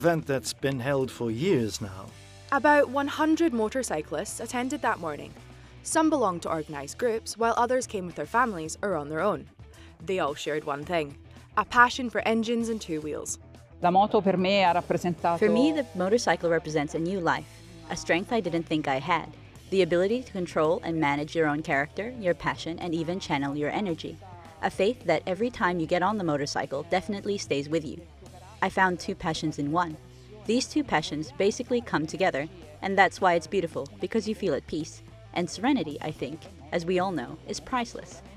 Event that's been held for years now. About 100 motorcyclists attended that morning. Some belonged to organised groups, while others came with their families or on their own. They all shared one thing: a passion for engines and two wheels. La moto per me ha rappresentato... For me, the motorcycle represents a new life, a strength I didn't think I had, the ability to control and manage your own character, your passion, and even channel your energy. A faith that every time you get on the motorcycle definitely stays with you. I found two passions in one. These two passions basically come together, and that's why it's beautiful, because you feel at peace. And serenity, I think, as we all know, is priceless.